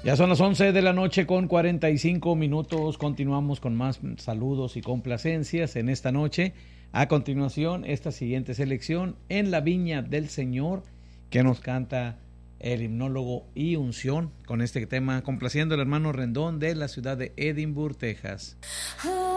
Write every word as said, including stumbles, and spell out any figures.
Ya son las once de la noche con cuarenta y cinco minutos. Continuamos con más saludos y complacencias en esta noche. A continuación, esta siguiente selección en la Viña del Señor, que nos canta el himnólogo y unción con este tema, complaciendo al hermano Rendón de la ciudad de Edinburgh, Texas.